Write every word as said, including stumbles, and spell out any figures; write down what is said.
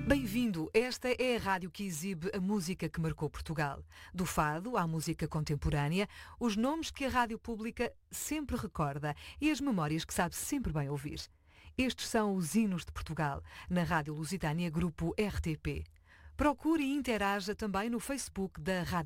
Bem-vindo, esta é a rádio que exibe a música que marcou Portugal. Do fado à música contemporânea, os nomes que a rádio pública sempre recorda e as memórias que sabe sempre bem ouvir. Estes são os hinos de Portugal, na Rádio Lusitânia Grupo R T P. Procure e interaja também no Facebook da Rádio